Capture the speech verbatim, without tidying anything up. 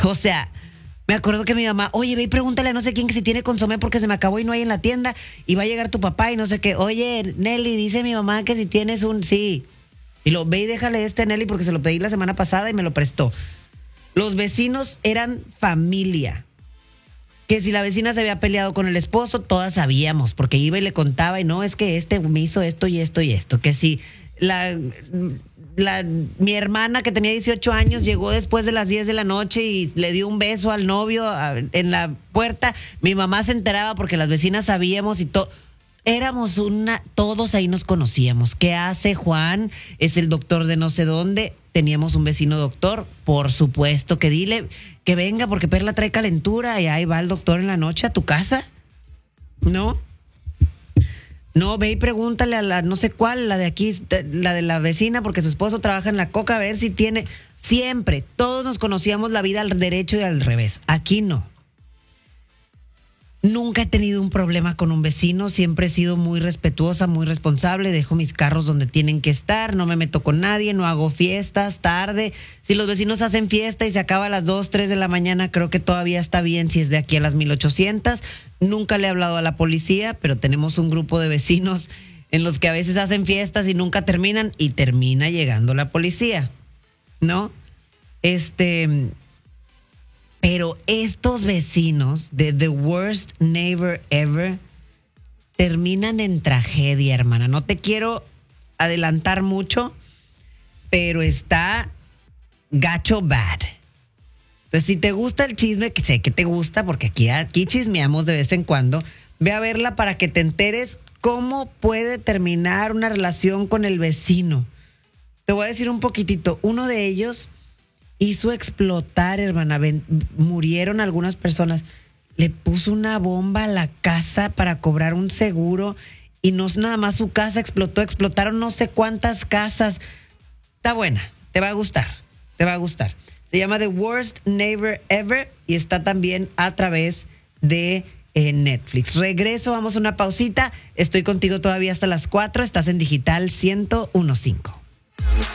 O sea, me acuerdo que mi mamá, oye, ve y pregúntale a no sé quién que si tiene consomé porque se me acabó y no hay en la tienda y va a llegar tu papá y no sé qué. Oye, Nelly, dice mi mamá que si tienes un sí. Y lo ve y déjale este a Nelly porque se lo pedí la semana pasada y me lo prestó. Los vecinos eran familia. Que si la vecina se había peleado con el esposo, todas sabíamos, porque iba y le contaba y no, es que este me hizo esto y esto y esto. Que si la... La, mi hermana que tenía dieciocho años llegó después de las diez de la noche y le dio un beso al novio a, en la puerta. Mi mamá se enteraba porque las vecinas sabíamos y todo. Éramos una, todos ahí nos conocíamos. ¿Qué hace Juan? Es el doctor de no sé dónde. Teníamos un vecino doctor, por supuesto, que dile que venga porque Perla trae calentura y ahí va el doctor en la noche a tu casa. ¿No? No, ve y pregúntale a la no sé cuál, la de aquí, la de la vecina, porque su esposo trabaja en la coca, a ver si tiene. Siempre, todos nos conocíamos la vida al derecho y al revés. Aquí no. Nunca he tenido un problema con un vecino, siempre he sido muy respetuosa, muy responsable, dejo mis carros donde tienen que estar, no me meto con nadie, no hago fiestas tarde. Si los vecinos hacen fiesta y se acaba a las dos, tres de la mañana, creo que todavía está bien si es de aquí a las mil ochocientas. Nunca le he hablado a la policía, pero tenemos un grupo de vecinos en los que a veces hacen fiestas y nunca terminan y termina llegando la policía, ¿no? Este... Pero estos vecinos de The Worst Neighbor Ever terminan en tragedia, hermana. No te quiero adelantar mucho, pero está gacho bad. Entonces, si te gusta el chisme, que sé que te gusta, porque aquí, aquí chismeamos de vez en cuando, ve a verla para que te enteres cómo puede terminar una relación con el vecino. Te voy a decir un poquitito. Uno de ellos hizo explotar, hermana, ven, murieron algunas personas, le puso una bomba a la casa para cobrar un seguro y no es nada más su casa explotó, explotaron no sé cuántas casas. Está buena, te va a gustar, te va a gustar. Se llama The Worst Neighbor Ever y está también a través de eh, Netflix. Regreso, vamos a una pausita, estoy contigo todavía hasta las cuatro, estás en Digital ciento uno punto cinco.